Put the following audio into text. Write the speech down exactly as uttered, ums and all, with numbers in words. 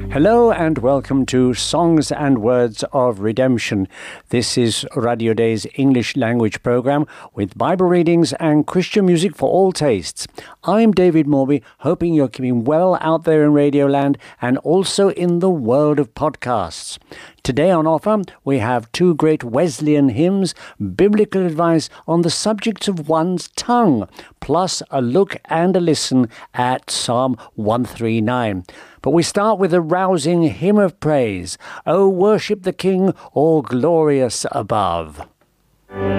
Hello and welcome to Songs and Words of Redemption. This is Radio Day's English language program with Bible readings and Christian music for all tastes. I'm David Morby, hoping you're keeping well out there in Radioland and also in the world of podcasts. Today on offer, we have two great Wesleyan hymns, biblical advice on the subjects of one's tongue, plus a look and a listen at Psalm one thirty-nine. But we start with a rousing hymn of praise. Oh, worship the King, all glorious above.